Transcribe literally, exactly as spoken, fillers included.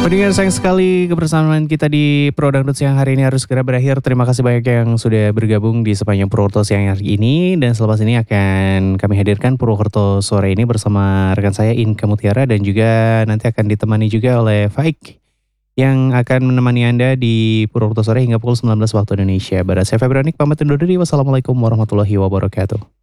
Pendengar sayang sekali kebersamaan kita di Prodangdut siang hari ini harus segera berakhir. Terima kasih banyak yang sudah bergabung di sepanjang Purwokerto siang hari ini. Dan selepas ini akan kami hadirkan Purwokerto sore ini bersama rekan saya Inka Mutiara. Dan juga nanti akan ditemani juga oleh Faik yang akan menemani Anda di Purwokerto sore hingga pukul sembilan belas waktu Indonesia Barat. Saya Febronik pamit undur diri. Wassalamualaikum warahmatullahi wabarakatuh.